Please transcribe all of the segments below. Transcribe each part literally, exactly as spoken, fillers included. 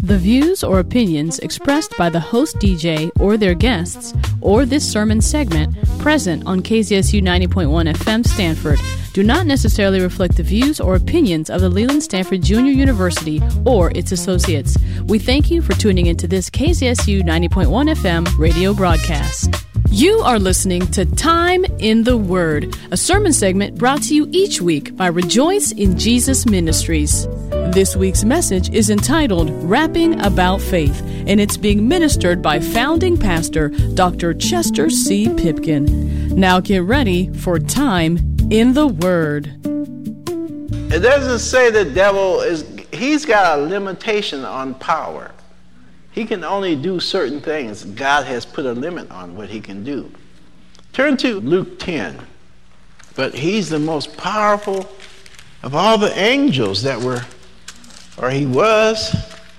The views or opinions expressed by the host D J or their guests, or this sermon segment present on K Z S U ninety point one F M Stanford, do not necessarily reflect the views or opinions of the Leland Stanford Junior University or its associates. We thank you for tuning into this K Z S U ninety point one F M radio broadcast. You are listening to Time in the Word, a sermon segment brought to you each week by Rejoice in Jesus Ministries. This week's message is entitled Rapping About Faith, and it's being ministered by founding pastor Doctor Chester C. Pipkin. Now get ready for Time in the Word. It doesn't say the devil is, he's got a limitation on power. He can only do certain things. God has put a limit on what he can do. Turn to Luke ten. But he's the most powerful of all the angels that were, or he was.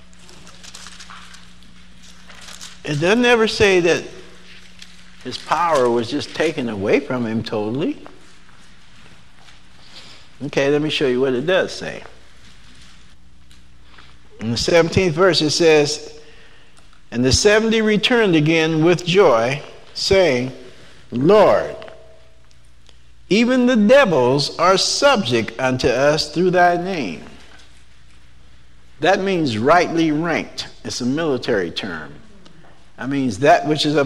It doesn't ever say that his power was just taken away from him totally. Okay, let me show you what it does say. In the seventeenth verse it says, "And the seventy returned again with joy, saying, Lord, even the devils are subject unto us through thy name." That means rightly ranked. It's a military term. That means that which is